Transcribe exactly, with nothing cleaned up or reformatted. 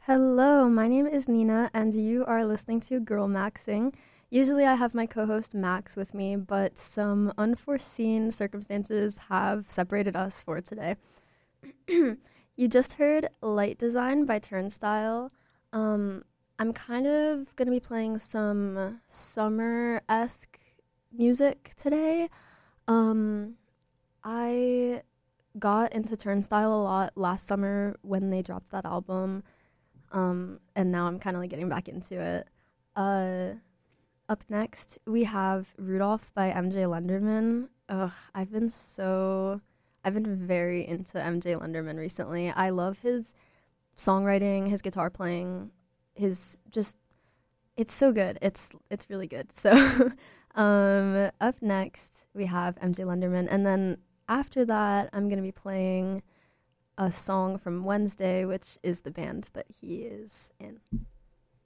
Hello, my name is Nina, and you are listening to Girl Maxing. Usually, I have my co host Max with me, but some unforeseen circumstances have separated us for today. You just heard Light Design by Turnstile. Um, I'm kind of going to be playing some summer esque music today. Um, I got into Turnstile a lot last summer when they dropped that album. Um, and now I'm kind of like getting back into it. Uh, Up next, we have Rudolph by M J Lenderman. Ugh, I've been so, I've been very into M J Lenderman recently. I love his songwriting, his guitar playing, his just, it's so good. It's it's really good. So, um, up next we have M J Lenderman, and then after that, I'm gonna be playing a song from Wednesday, which is the band that he is in.